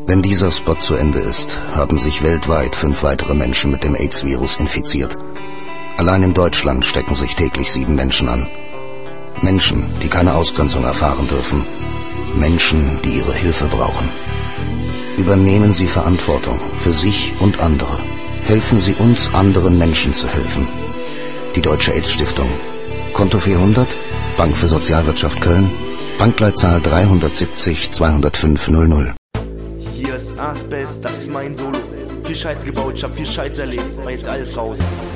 Wenn dieser Spot zu Ende ist, haben sich weltweit 5 weitere Menschen mit dem AIDS-Virus infiziert. Allein in Deutschland stecken sich täglich 7 Menschen an. Menschen, die keine Ausgrenzung erfahren dürfen. Menschen, die ihre Hilfe brauchen. Übernehmen Sie Verantwortung für sich und andere. Helfen Sie uns, anderen Menschen zu helfen. Die Deutsche AIDS-Stiftung. Konto 400, Bank für Sozialwirtschaft Köln, Bankleitzahl 370 205 00. Hier ist Asbest, das ist mein Solo. Viel Scheiß gebaut, ich hab viel Scheiß erlebt, war jetzt alles raus.